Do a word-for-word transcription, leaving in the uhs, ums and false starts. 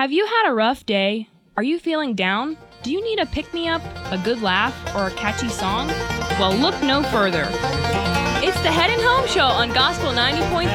Have you had a rough day? Are you feeling down? Do you need a pick-me-up, a good laugh, or a catchy song? Well, look no further. It's the Head and Home Show on Gospel ninety point three.